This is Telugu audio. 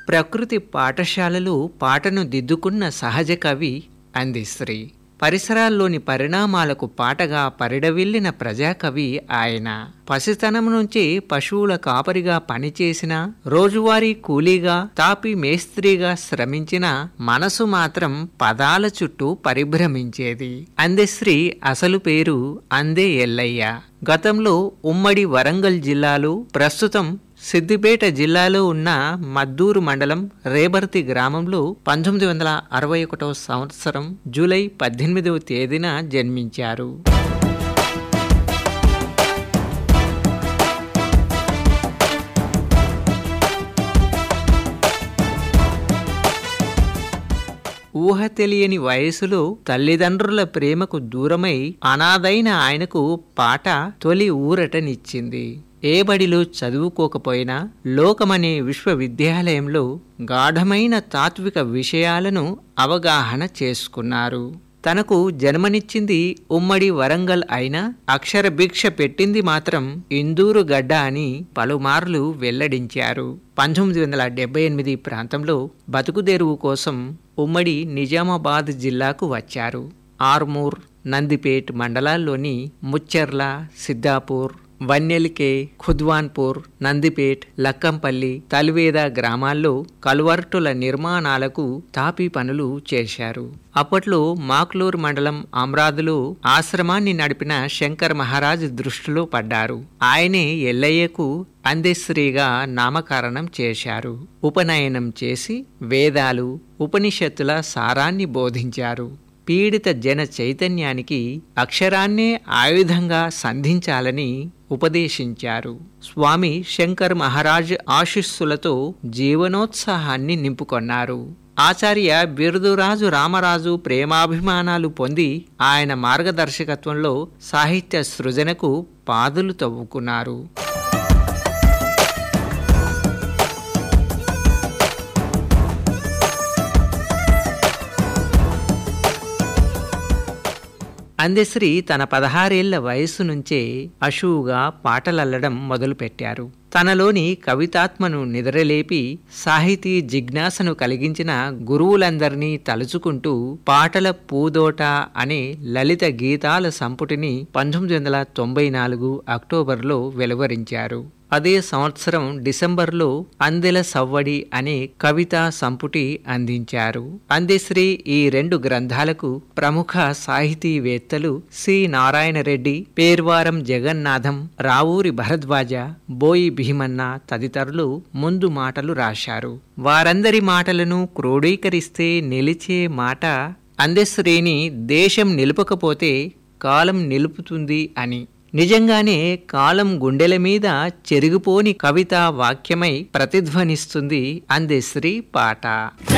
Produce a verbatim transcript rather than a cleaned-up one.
ప్రకృతి పాఠశాలలు పాటను దిద్దుకున్న సహజ కవి అందెశ్రీ. పరిసరాల్లోని పరిణామాలకు పాటగా పరిడవిల్లిన ప్రజాకవి ఆయన. పసితనం నుంచి పశువుల కాపరిగా పనిచేసిన, రోజువారీ కూలీగా, తాపి మేస్త్రిగా శ్రమించిన మనసు మాత్రం పదాల చుట్టూ పరిభ్రమించేది. అందెశ్రీ అసలు పేరు అందే ఎల్లయ్య. గతంలో ఉమ్మడి వరంగల్ జిల్లాలో, ప్రస్తుతం సిద్దిపేట జిల్లాలో ఉన్న మద్దూరు మండలం రేబర్తి గ్రామంలో పంతొమ్మిది వందల అరవై ఒకటవ సంవత్సరం జూలై పద్దెనిమిదవ తేదీన జన్మించారు. ఊహ తెలియని వయసులో తల్లిదండ్రుల ప్రేమకు దూరమై అనాథైన ఆయనకు పాట తొలి ఊరటనిచ్చింది. ఏ బడిలో చదువుకోకపోయినా లోకమనే విశ్వవిద్యాలయంలో గాఢమైన తాత్విక విషయాలను అవగాహన చేసుకున్నారు. తనకు జన్మనిచ్చింది ఉమ్మడి వరంగల్ అయినా అక్షర భిక్ష పెట్టింది మాత్రం ఇందూరు గడ్డ అని పలుమార్లు వెల్లడించారు. పంతొమ్మిది వందల డెబ్బై ఎనిమిది ప్రాంతంలో బతుకుదెరువు కోసం ఉమ్మడి నిజామాబాద్ జిల్లాకు వచ్చారు. ఆర్మూర్, నందిపేట్ మండలాల్లోని ముచ్చెర్ల, సిద్దాపూర్, వన్నెలికే, ఖుద్వాన్పూర్, నందిపేట్, లక్కంపల్లి, తల్వేద గ్రామాల్లో కల్వర్టుల నిర్మాణాలకు తాపీ పనులు చేశారు. అప్పట్లో మాక్లూర్ మండలం అమ్రాదులో ఆశ్రమాన్ని నడిపిన శంకర్ మహారాజ్ దృష్టిలో పడ్డారు. ఆయనే ఎల్లయ్యకు అందెశ్రీగా నామకరణం చేశారు. ఉపనయనం చేసి వేదాలు, ఉపనిషత్తుల సారాన్ని బోధించారు. పీడిత జన చైతన్యానికి అక్షరాన్నే ఆయుధంగా సంధించాలని ఉపదేశించారు. స్వామి శంకర్ మహారాజ్ ఆశీస్సులతో జీవనోత్సాహాన్ని నింపుకొన్నారు. ఆచార్య బిరుదురాజు రామరాజు ప్రేమాభిమానాలు పొంది ఆయన మార్గదర్శకత్వంలో సాహిత్య సృజనకు పాదులు తవ్వుకున్నారు. అందెశ్రీ తన పదహారేళ్ల వయస్సు నుంచే అశువుగా పాటలల్లడం మొదలుపెట్టారు. తనలోని కవితాత్మను నిద్రలేపి సాహితీ జిజ్ఞాసను కలిగించిన గురువులందరినీ తలుచుకుంటూ పాటల పూదోట అనే లలిత గీతాల సంపుటిని పంతొమ్మిది వందల తొంభై నాలుగు అక్టోబర్లో వెలువరించారు. అదే సంవత్సరం డిసెంబర్లో అందెల సవ్వడి అనే కవితా సంపుటి అందించారు. అందెశ్రీ ఈ రెండు గ్రంథాలకు ప్రముఖ సాహితీవేత్తలు సి నారాయణరెడ్డి, పేర్వారం జగన్నాథం, రావూరి భరద్వాజ, బోయి భీమన్న తదితరులు ముందు మాటలు రాశారు. వారందరి మాటలను క్రోడీకరిస్తే నిలిచే మాట అందెశ్రీని దేశం నిలుపకపోతే కాలం నిలుపుతుంది అని. నిజంగానే కాలం గుండెల మీద చెరిగిపోని కవితా వాక్యమై ప్రతిధ్వనిస్తుంది అందెశ్రీ పాట.